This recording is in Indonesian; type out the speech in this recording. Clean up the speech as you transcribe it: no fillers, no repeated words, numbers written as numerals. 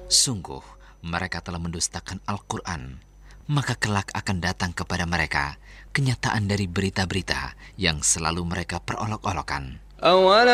Sungguh, mereka telah mendustakan Al-Quran. Maka kelak akan datang kepada mereka kenyataan dari berita-berita yang selalu mereka perolok-olokan.